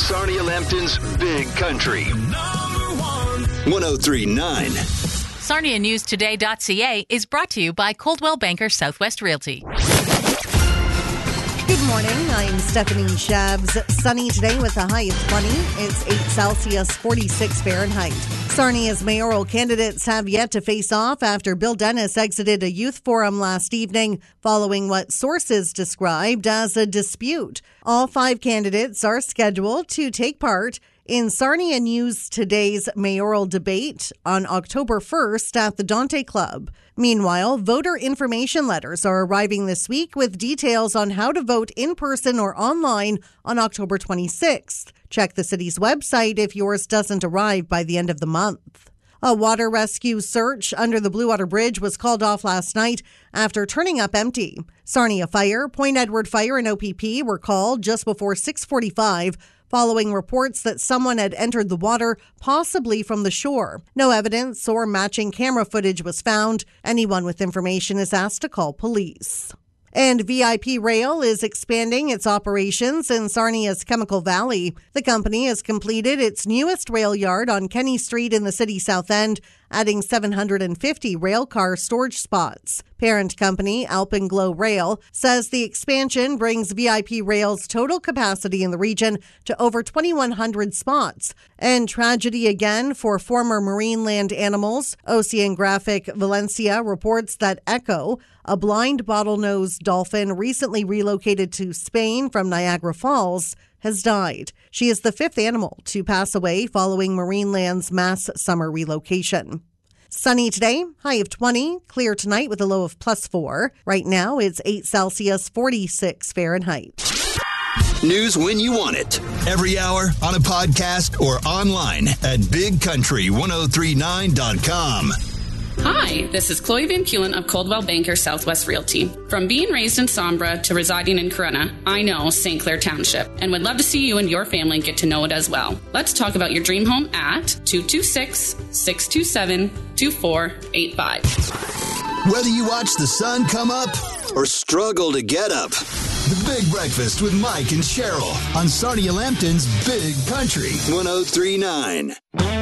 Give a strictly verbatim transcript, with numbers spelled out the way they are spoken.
Sarnia Lambton's Big Country. one oh three point nine. Sarnia News Today dot C A is brought to you by Coldwell Banker Southwest Realty. Good morning. I'm Stephanie Shabs. Sunny today with a high of twenty. It's eight Celsius, forty-six Fahrenheit. Sarnia's mayoral candidates have yet to face off after Bill Dennis exited a youth forum last evening following what sources described as a dispute. All five candidates are scheduled to take part in Sarnia News Today's mayoral debate on October first at the Dante Club. Meanwhile, voter information letters are arriving this week with details on how to vote in person or online on October twenty-sixth. Check the city's website if yours doesn't arrive by the end of the month. A water rescue search under the Blue Water Bridge was called off last night after turning up empty. Sarnia Fire, Point Edward Fire, and O P P were called just before six forty-five following reports that someone had entered the water, possibly from the shore. No evidence or matching camera footage was found. Anyone with information is asked to call police. And V I P Rail is expanding its operations in Sarnia's Chemical Valley. The company has completed its newest rail yard on Kenny Street in the city south end, adding seven hundred fifty rail car storage spots. Parent company Alpenglow Rail says the expansion brings V I P Rail's total capacity in the region to over twenty-one hundred spots. And tragedy again for former marine land animals. Oceanographic Valencia reports that Echo, a blind bottlenose dolphin recently relocated to Spain from Niagara Falls, has died. She is the fifth animal to pass away following Marineland's mass summer relocation. Sunny today, high of twenty. Clear tonight with a low of plus four. Right now, it's eight Celsius, forty-six Fahrenheit. News when you want it. Every hour on a podcast or online at big country ten thirty-nine dot com. Hi, this is Chloe Van Keulen of Coldwell Banker Southwest Realty. From being raised in Sombra to residing in Corunna, I know Saint Clair Township and would love to see you and your family get to know it as well. Let's talk about your dream home at two two six, six two seven, two four eight five. Whether you watch the sun come up or struggle to get up, The Big Breakfast with Mike and Cheryl on Sarnia Lambton's Big Country ten thirty-nine.